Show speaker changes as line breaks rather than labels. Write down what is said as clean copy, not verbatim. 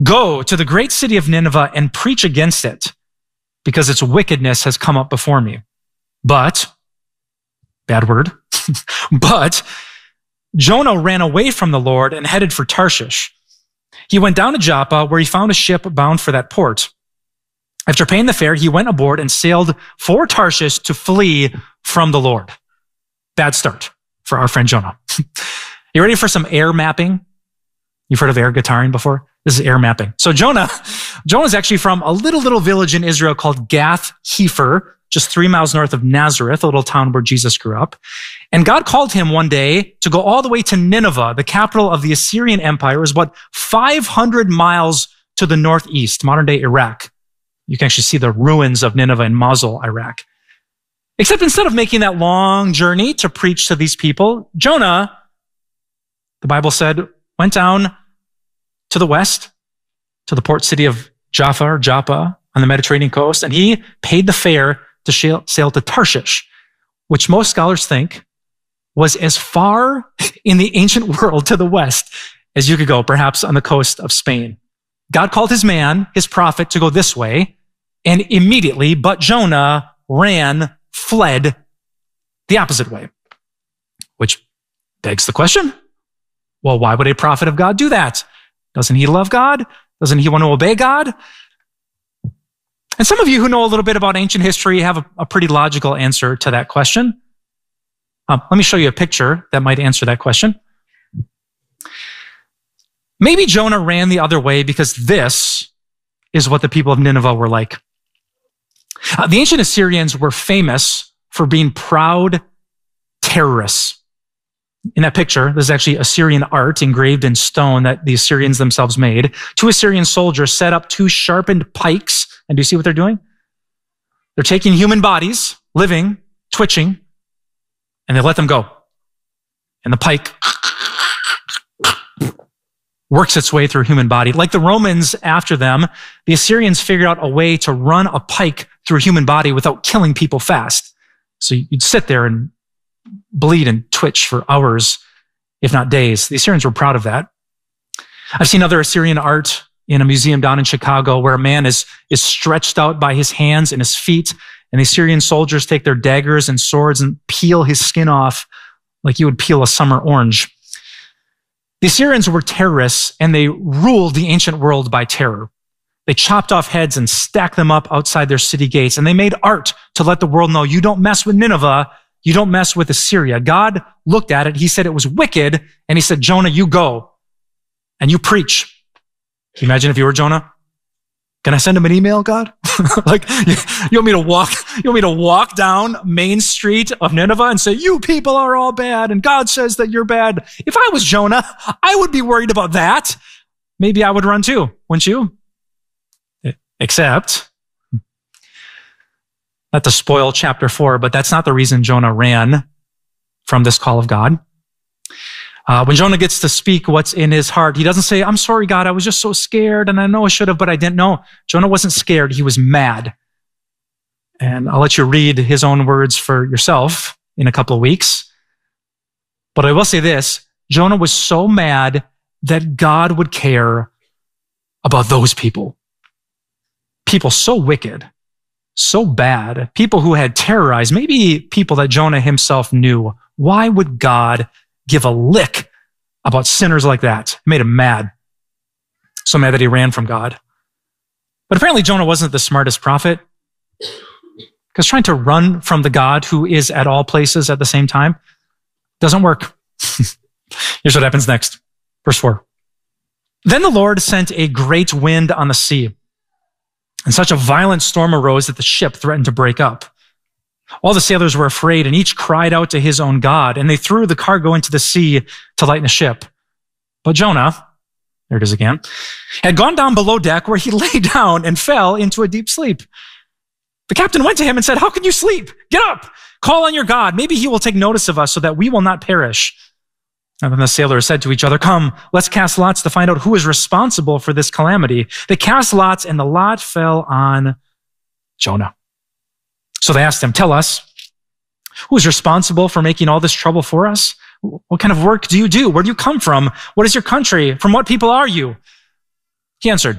Go to the great city of Nineveh and preach against it, because its wickedness has come up before me. But, bad word, but Jonah ran away from the Lord and headed for Tarshish. He went down to Joppa, where he found a ship bound for that port. After paying the fare, he went aboard and sailed for Tarshish to flee from the Lord. Bad start for our friend Jonah. You ready for some air mapping? You've heard of air guitaring before? This is air mapping. So Jonah's actually from a little village in Israel called Gath Hefer, just 3 miles north of Nazareth, a little town where Jesus grew up. And God called him one day to go all the way to Nineveh, the capital of the Assyrian Empire. It was about 500 miles to the northeast, modern day Iraq. You can actually see the ruins of Nineveh in Mosul, Iraq. Except instead of making that long journey to preach to these people, Jonah, the Bible said, went down to the west, to the port city of Joppa on the Mediterranean coast, and he paid the fare to sail to Tarshish, which most scholars think was as far in the ancient world to the west as you could go, perhaps on the coast of Spain. God called his man, his prophet, to go this way, and immediately, but Jonah fled the opposite way, which begs the question, well, why would a prophet of God do that? Doesn't he love God? Doesn't he want to obey God? And some of you who know a little bit about ancient history have a pretty logical answer to that question. Let me show you a picture that might answer that question. Maybe Jonah ran the other way because this is what the people of Nineveh were like. The ancient Assyrians were famous for being proud terrorists. In that picture, there's actually Assyrian art engraved in stone that the Assyrians themselves made. 2 Assyrian soldiers set up 2 sharpened pikes. And do you see what they're doing? They're taking human bodies, living, twitching, and they let them go. And the pike works its way through a human body. Like the Romans after them, the Assyrians figured out a way to run a pike through a human body without killing people fast. So you'd sit there and bleed and twitch for hours, if not days. The Assyrians were proud of that. I've seen other Assyrian art in a museum down in Chicago where a man is stretched out by his hands and his feet, and the Assyrian soldiers take their daggers and swords and peel his skin off like you would peel a summer orange. The Assyrians were terrorists, and they ruled the ancient world by terror. They chopped off heads and stacked them up outside their city gates, and they made art to let the world know, you don't mess with Nineveh, you don't mess with Assyria. God looked at it, he said it was wicked, and he said, Jonah, you go, and you preach. Can you imagine if you were Jonah? Can I send him an email, God? Like, you want me to walk down Main Street of Nineveh and say, you people are all bad, and God says that you're bad. If I was Jonah, I would be worried about that. Maybe I would run too, wouldn't you? Except, not to spoil chapter 4, but that's not the reason Jonah ran from this call of God. When Jonah gets to speak what's in his heart, he doesn't say, I'm sorry, God, I was just so scared, and I know I should have, but I didn't know. Jonah wasn't scared, he was mad. And I'll let you read his own words for yourself in a couple of weeks. But I will say this, Jonah was so mad that God would care about those people. People so wicked, so bad, people who had terrorized, maybe people that Jonah himself knew. Why would God give a lick about sinners like that? It made him mad. So mad that he ran from God. But apparently Jonah wasn't the smartest prophet, because trying to run from the God who is at all places at the same time doesn't work. Here's what happens next. Verse 4. Then the Lord sent a great wind on the sea, and such a violent storm arose that the ship threatened to break up. All the sailors were afraid, and each cried out to his own God, and they threw the cargo into the sea to lighten the ship. But Jonah, there it is again, had gone down below deck, where he lay down and fell into a deep sleep. The captain went to him and said, how can you sleep? Get up, call on your God. Maybe he will take notice of us so that we will not perish. And then the sailors said to each other, come, let's cast lots to find out who is responsible for this calamity. They cast lots, and the lot fell on Jonah. So they asked him, tell us, who is responsible for making all this trouble for us? What kind of work do you do? Where do you come from? What is your country? From what people are you? He answered,